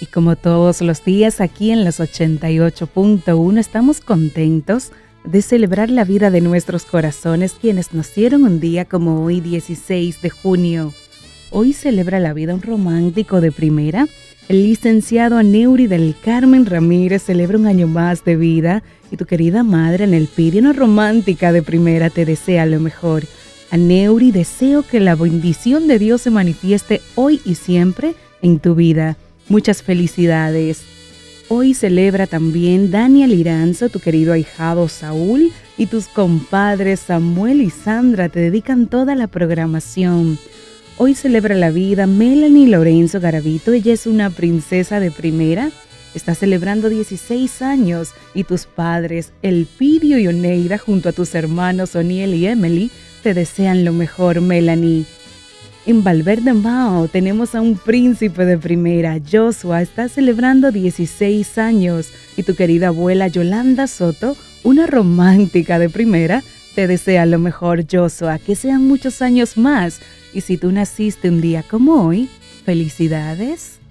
Y como todos los días aquí en los 88.1 estamos contentos de celebrar la vida de nuestros corazones quienes nacieron un día como hoy, 16 de junio. Hoy celebra la vida un romántico de primera. El licenciado Aneuri del Carmen Ramírez celebra un año más de vida y tu querida madre Anelpidia, una romántica de primera, te desea lo mejor. Aneuri, deseo que la bendición de Dios se manifieste hoy y siempre en tu vida. Muchas felicidades. Hoy celebra también Daniel Iranzo, tu querido ahijado Saúl, y tus compadres Samuel y Sandra te dedican toda la programación. Hoy celebra la vida Melanie Lorenzo Garavito, ella es una princesa de primera, está celebrando 16 años y tus padres Elpidio y Oneida junto a tus hermanos Oniel y Emily te desean lo mejor, Melanie. En Valverde Mao tenemos a un príncipe de primera, Joshua, está celebrando 16 años y tu querida abuela Yolanda Soto, una romántica de primera, te desea lo mejor, Joshua, que sean muchos años más. Y si tú naciste un día como hoy, felicidades.